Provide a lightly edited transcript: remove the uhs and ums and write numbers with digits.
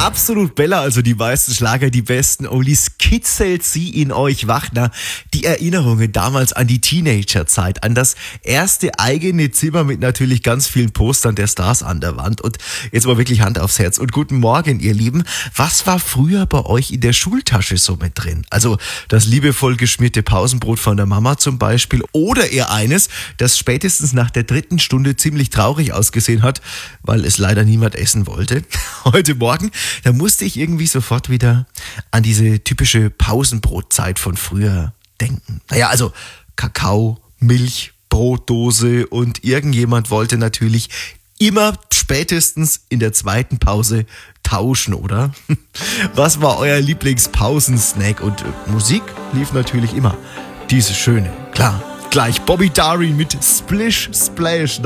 Absolut Bella, also die meisten Schlager, die besten Oldies, kitzelt sie in euch wach. Die Erinnerungen damals an die Teenagerzeit, an das erste eigene Zimmer mit natürlich ganz vielen Postern der Stars an der Wand. Und jetzt mal wirklich Hand aufs Herz und guten Morgen, ihr Lieben. Was war früher bei euch in der Schultasche so mit drin? Also das liebevoll geschmierte Pausenbrot von der Mama zum Beispiel oder eher eines, das spätestens nach der 3. Stunde ziemlich traurig ausgesehen hat, weil es leider niemand essen wollte. Heute Morgen, da musste ich irgendwie sofort wieder an diese typische Pausenbrotzeit von früher denken. Naja, also Kakao, Milch, Brotdose und irgendjemand wollte natürlich immer spätestens in der 2. Pause tauschen, oder? Was war euer Lieblingspausensnack? Und Musik lief natürlich immer. Diese schöne, klar, gleich Bobby Darin mit Splish Splash.